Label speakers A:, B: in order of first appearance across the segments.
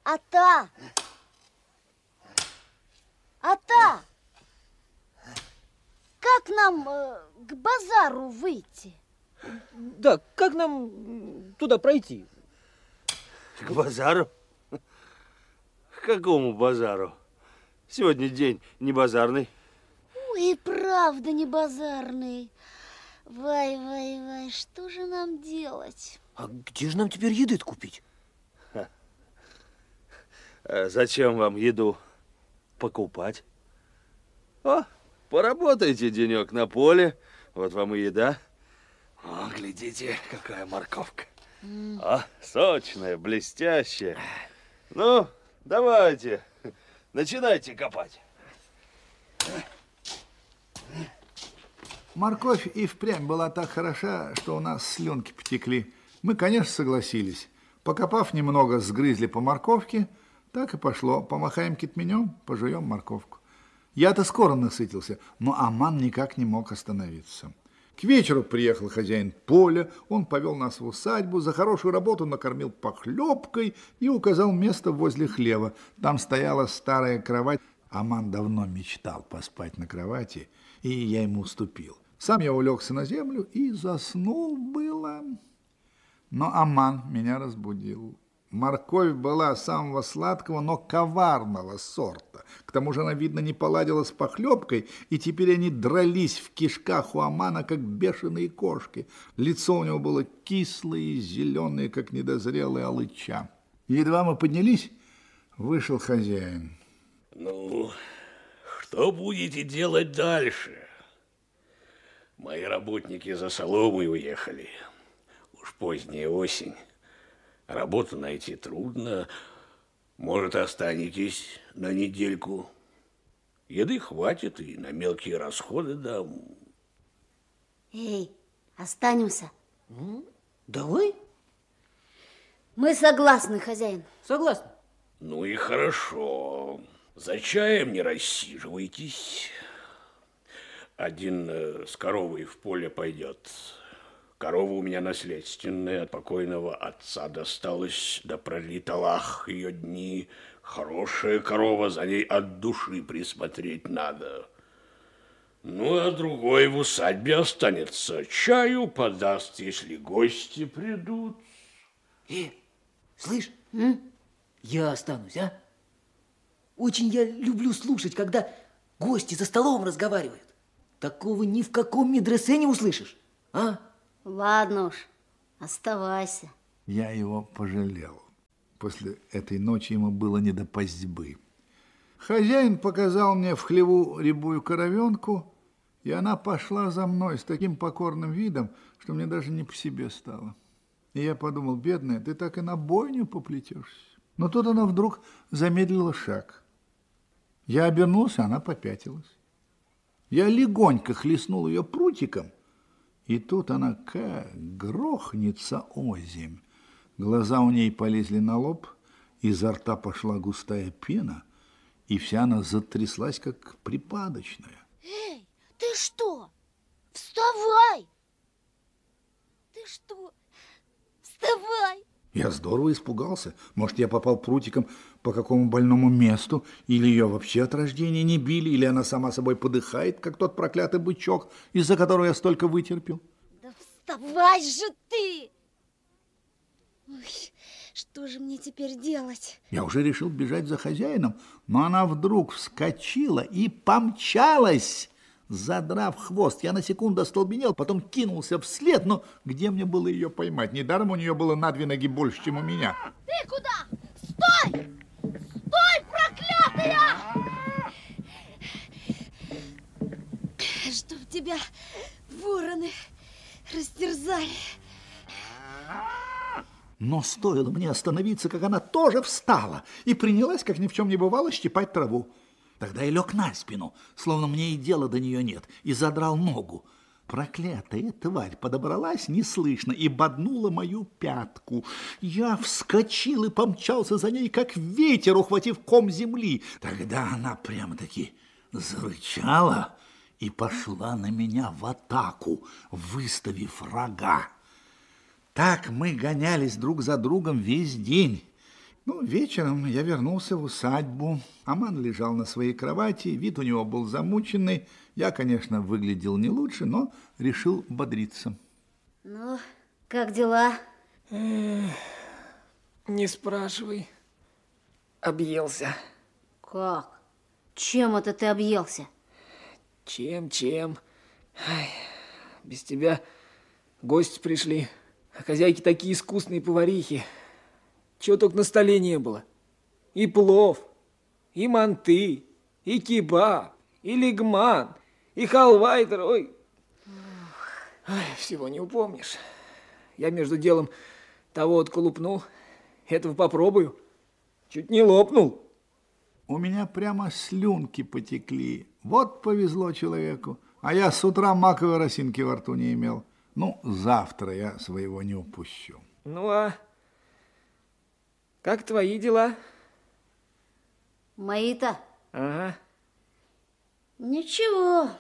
A: Ата! Ата! Как нам к базару выйти?
B: Да, как нам туда пройти?
C: К базару? К какому базару? Сегодня день не базарный.
A: Ой, и правда не базарный. Вай, что же нам делать?
B: А где же нам теперь еды купить?
C: А зачем вам еду покупать? О, поработайте денек на поле, вот вам и еда. О, глядите, какая морковка. О, сочная, блестящая. Ну, давайте, начинайте копать.
D: Морковь и впрямь была так хороша, что у нас слюнки потекли. Мы, конечно, согласились. Покопав немного, сгрызли по морковке. Так и пошло. Помахаем китменем, пожуем морковку. Я-то скоро насытился, но Аман никак не мог остановиться. К вечеру приехал хозяин поля, он повел нас в усадьбу, за хорошую работу накормил похлебкой и указал место возле хлева. Там стояла старая кровать. Аман давно мечтал поспать на кровати, и я ему уступил. Сам я улегся на землю и заснул было. Но Аман меня разбудил. Морковь была самого сладкого, но коварного сорта. К тому же она, видно, не поладила с похлебкой, и теперь они дрались в кишках у Амана, как бешеные кошки. Лицо у него было кислое и зеленое, как недозрелая алыча. Едва мы поднялись, вышел хозяин.
E: Ну, что будете делать дальше? Мои работники за соломой уехали. Уж поздняя осень. Работу найти трудно. Может, останетесь на недельку. Еды хватит и на мелкие расходы дам.
A: Эй, останемся.
B: Давай.
A: Мы согласны, хозяин.
B: Согласны.
E: Ну и хорошо. За чаем не рассиживайтесь. Один с коровой в поле пойдет. Корова у меня наследственная, от покойного отца досталась, да пролит Аллах ее дни. Хорошая корова, за ней от души присмотреть надо. Ну, а другой в усадьбе останется. Чаю подаст, если гости придут.
B: Слышь, я останусь, а? Очень я люблю слушать, когда гости за столом разговаривают. Такого ни в каком медресе не услышишь, а?
A: Ладно уж, оставайся.
D: Я его пожалел. После этой ночи ему было не до пастьбы. Хозяин показал мне в хлеву рябую коровенку, и она пошла за мной с таким покорным видом, что мне даже не по себе стало. И я подумал: бедная, ты так и на бойню поплетешься. Но тут она вдруг замедлила шаг. Я обернулся, она попятилась. Я легонько хлестнул ее прутиком, и тут она как грохнется озимь. Глаза у ней полезли на лоб, изо рта пошла густая пена, и вся она затряслась, как припадочная.
A: Эй, ты что? Вставай! Ты что? Вставай!
D: Я здорово испугался. Может, я попал прутиком по какому больному месту, или ее вообще от рождения не били, или она сама собой подыхает, как тот проклятый бычок, из-за которого я столько вытерпел.
A: Да вставай же ты! Ой, что же мне теперь делать?
D: Я уже решил бежать за хозяином, но она вдруг вскочила и помчалась, задрав хвост. Я на секунду остолбенел, потом кинулся вслед, но где мне было ее поймать? Недаром у нее было на 2 ноги больше, чем у меня.
A: Ты куда? Стой! Стой, проклятая! Чтоб тебя вороны растерзали.
D: Но стоило мне остановиться, как она тоже встала и принялась, как ни в чем не бывало, щипать траву. Тогда я лег на спину, словно мне и дела до нее нет, и задрал ногу. Проклятая тварь подобралась неслышно и боднула мою пятку. Я вскочил и помчался за ней, как ветер, ухватив ком земли. Тогда она прямо-таки зарычала и пошла на меня в атаку, выставив рога. Так мы гонялись друг за другом весь день. Ну, вечером я вернулся в усадьбу. Аман лежал на своей кровати, вид у него был замученный. Я, конечно, выглядел не лучше, но решил бодриться.
A: Ну, как дела?
B: Не спрашивай. Объелся.
A: Как? Чем это ты объелся?
B: Чем? Ай, без тебя гости пришли. А хозяйки такие искусные поварихи. Чего только на столе не было. И плов, и манты, и кебаб, и лигман, и халва, и ой. Ай, всего не упомнишь. Я между делом того вот колупнул, этого попробую. Чуть не лопнул.
D: У меня прямо слюнки потекли. Вот повезло человеку. А я с утра маковой росинки во рту не имел. Ну, завтра я своего не упущу.
B: Ну, а как твои дела?
A: Мои-то?
B: Ага.
A: Ничего.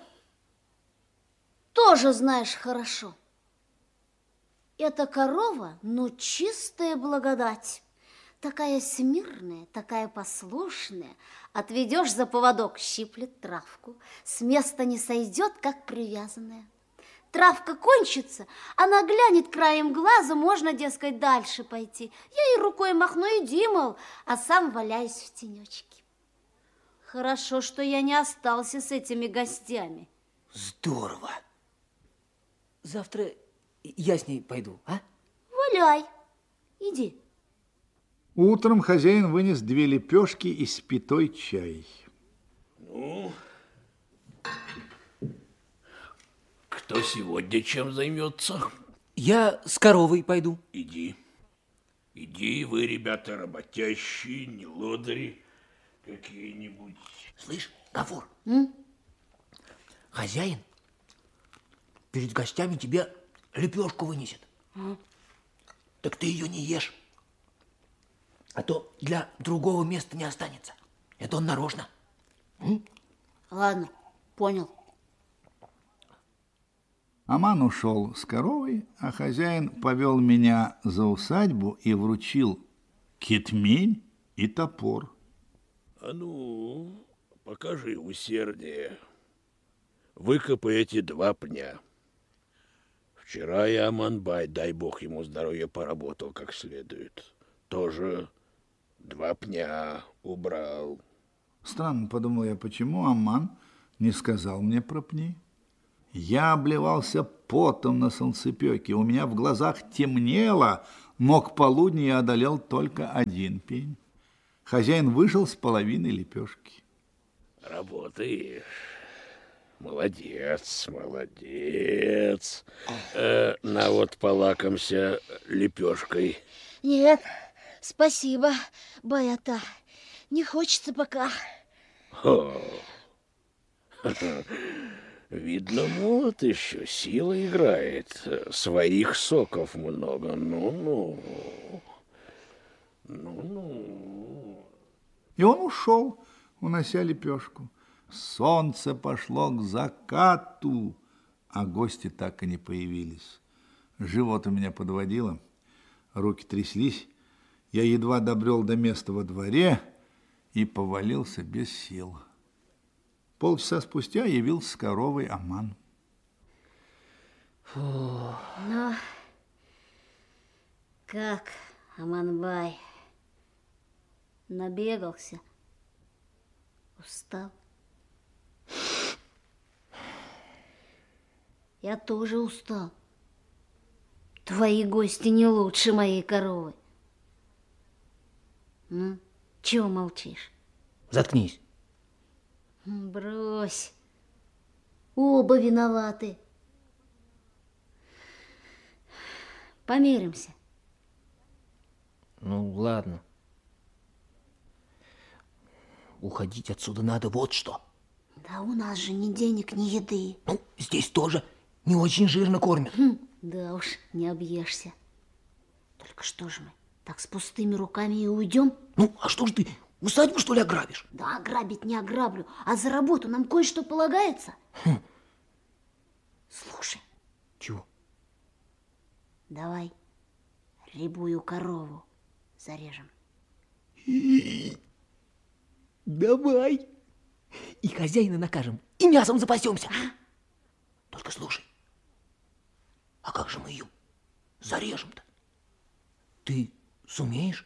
A: Тоже знаешь хорошо. Эта корова, ну, чистая благодать. Такая смирная, такая послушная. Отведешь за поводок, щиплет травку. С места не сойдет, как привязанная. Травка кончится, она глянет краем глаза, можно, дескать, дальше пойти. Я ей рукой махну, иди, мол, а сам валяюсь в тенечке. Хорошо, что я не остался с этими гостями.
B: Здорово. Завтра я с ней пойду, а?
A: Валяй, иди.
D: Утром хозяин вынес 2 лепешки и спитой чай.
E: Ну, кто сегодня чем займется?
B: Я с коровой пойду.
E: Иди. Иди, вы, ребята, работящие, не лодыри какие-нибудь.
B: Слышь, Гафур, хозяин перед гостями тебе лепешку вынесет. Так ты ее не ешь. А то для другого места не останется. Это он нарочно.
A: Ладно, понял.
D: Аман ушел с коровой, а хозяин повел меня за усадьбу и вручил кетмень и топор.
E: А ну, покажи усердие. Выкопай эти 2 пня. Вчера я Аманбай, дай бог ему здоровья, поработал как следует. Тоже 2 пня убрал.
D: Странно, подумал я, почему Аман не сказал мне про пни. Я обливался потом на солнцепёке, у меня в глазах темнело, но к полудню я одолел только 1 пень. Хозяин вышел с половиной лепешки.
E: Работаешь. Молодец, молодец. На вот полакомся лепешкой.
A: Нет, спасибо, Баята. Не хочется пока.
E: О, видно, молод еще, сила играет. Своих соков много. Ну-ну. Ну-ну.
D: И он ушел, унося лепешку. Солнце пошло к закату, а гости так и не появились. Живот у меня подводило, руки тряслись. Я едва добрел до места во дворе и повалился без сил. Полчаса спустя явился с коровой Аман.
A: Ну, как, Аманбай, набегался, устал? Я тоже устал. Твои гости не лучше моей коровы. Ну, чего молчишь?
B: Заткнись.
A: Брось. Оба виноваты. Помиримся.
B: Ну, ладно. Уходить отсюда надо вот что.
A: Да у нас же ни денег, ни еды.
B: Ну, здесь тоже не очень жирно кормят.
A: Да уж, не объешься. Только что же мы, так с пустыми руками и уйдем?
B: Ну, а что ж ты, усадьбу, что ли, ограбишь?
A: Да ограбить не ограблю, а за работу нам кое-что полагается. Слушай,
B: Чего?
A: давай рябую корову зарежем.
B: Давай. И хозяина накажем, и мясом запасемся. Только слушай, а как же мы ее зарежем-то? Ты сумеешь?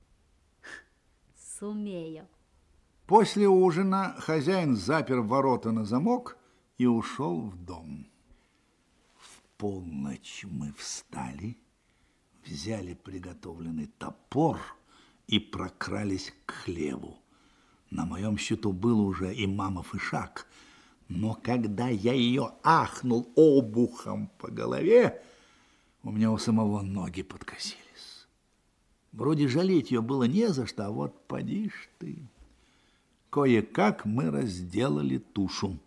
A: Сумею.
D: После ужина хозяин запер ворота на замок и ушел в дом. В полночь мы встали, взяли приготовленный топор и прокрались к хлеву. На моем счету был уже имамов ишак, но когда я ее ахнул обухом по голове, у меня у самого ноги подкосились. Вроде жалеть ее было не за что, а вот поди ж ты. Кое-как мы разделали тушу.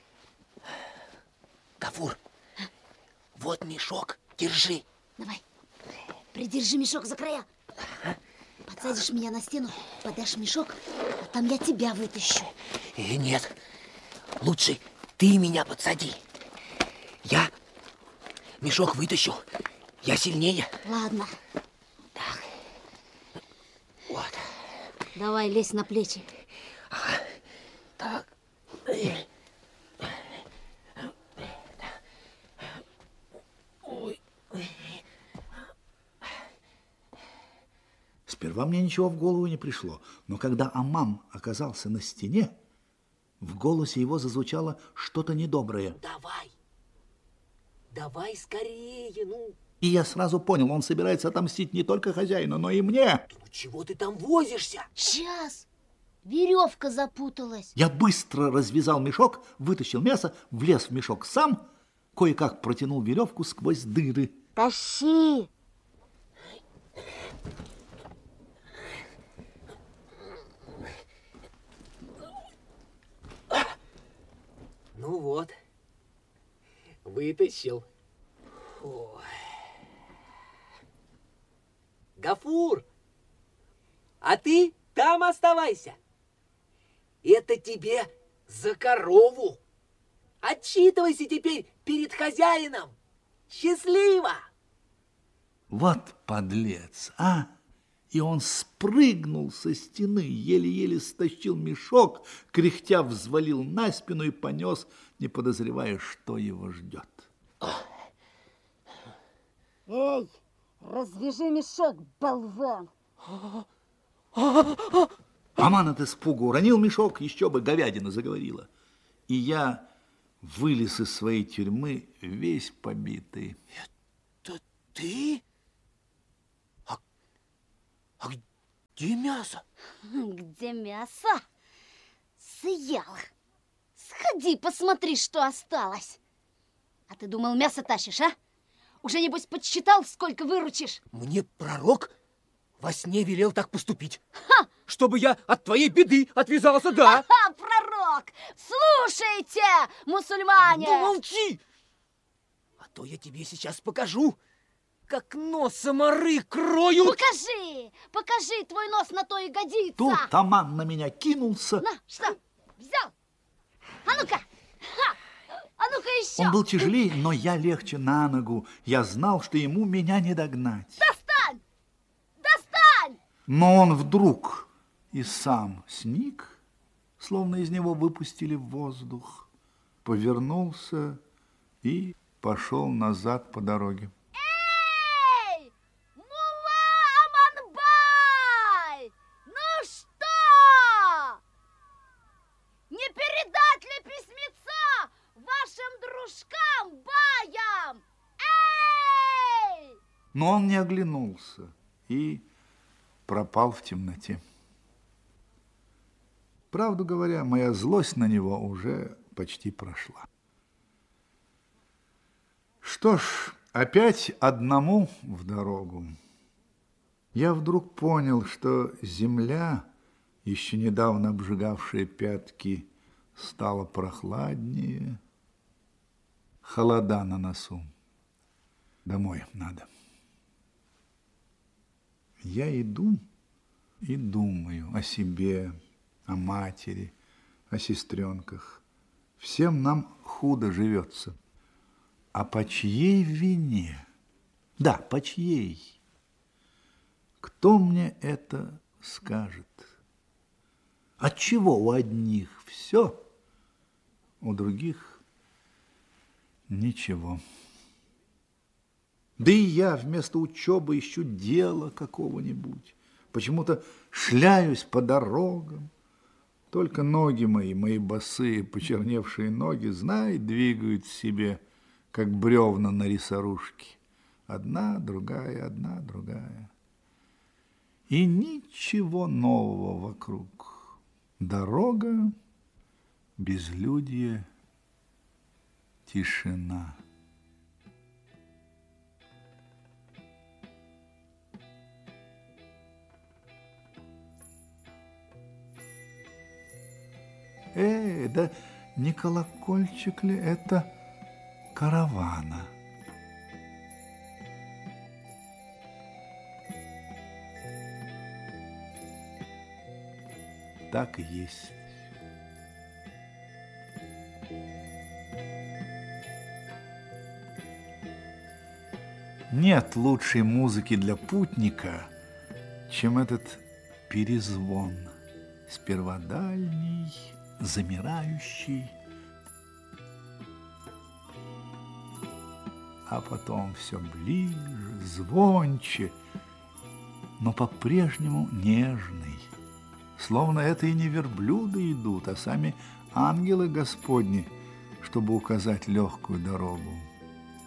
B: Гафур, вот мешок, держи.
A: Давай, придержи мешок за края. Подсадишь меня на стену, подашь мешок, а там я тебя вытащу.
B: Нет, лучше ты меня подсади. Я мешок вытащу, я сильнее.
A: Ладно.
B: Так, вот.
A: Давай, лезь на плечи.
B: Так. Ой.
D: Сперва мне ничего в голову не пришло, но когда Амам оказался на стене, в голосе его зазвучало что-то недоброе.
B: Давай скорее, ну.
D: И я сразу понял, он собирается отомстить не только хозяину, но и мне.
B: Ну чего ты там возишься?
A: Сейчас. Веревка запуталась.
D: Я быстро развязал мешок, вытащил мясо, влез в мешок сам, кое-как протянул веревку сквозь дыры.
A: Тащи.
B: Ну вот, вытащил. Ой. Гафур, а ты там оставайся. Это тебе за корову. Отчитывайся теперь перед хозяином. Счастливо!
D: Вот подлец, а! И он спрыгнул со стены, еле-еле стащил мешок, кряхтя взвалил на спину и понес, не подозревая, что его ждет.
A: Эй, развяжи мешок, болван.
D: Аман от испуга уронил мешок, еще бы говядина заговорила. И я вылез из своей тюрьмы весь побитый.
B: Это ты? А где мясо?
A: Где мясо? Съел. Сходи, посмотри, что осталось. А ты думал, мясо тащишь, а? Уже, небось, подсчитал, сколько выручишь?
B: Мне пророк во сне велел так поступить. Ха! Чтобы я от твоей беды отвязался, да.
A: Ха, пророк! Слушайте, мусульмане!
B: Да молчи! А то я тебе сейчас покажу, как нос самары кроют.
A: Покажи! Покажи, твой нос на то и годится.
D: Тут Аман на меня кинулся.
A: На, что? Взял? А ну-ка! Ха! А ну-ка еще!
D: Он был тяжелее, но я легче на ногу. Я знал, что ему меня не догнать.
A: Достань! Достань!
D: Но он вдруг и сам сник, словно из него выпустили воздух, повернулся и пошел назад по дороге.
A: Эй! Мулла Аманбай! Ну что? Не передать ли письмеца вашим дружкам-баям? Эй!
D: Но он не оглянулся и пропал в темноте. Правду говоря, моя злость на него уже почти прошла. Что ж, опять одному в дорогу. Я вдруг понял, что земля, еще недавно обжигавшая пятки, стала прохладнее. Холода на носу. Домой надо. Я иду и думаю о себе, о матери, о сестренках. Всем нам худо живется. А по чьей вине? Да, по чьей? Кто мне это скажет. Отчего у одних все, у других ничего. Да и я вместо учебы ищу дела какого-нибудь. Почему-то шляюсь по дорогам. Только ноги мои босые, почерневшие ноги, знай, двигают себе, как бревна на рисорушке. Одна, другая, одна, другая. И ничего нового вокруг. Дорога, безлюдье, тишина. Да не колокольчик ли это каравана? Так и есть. Нет лучшей музыки для путника, чем этот перезвон, сперва дальний, замирающий, а потом все ближе, звонче, но по-прежнему нежный. Словно это и не верблюды идут, а сами ангелы Господни, чтобы указать легкую дорогу.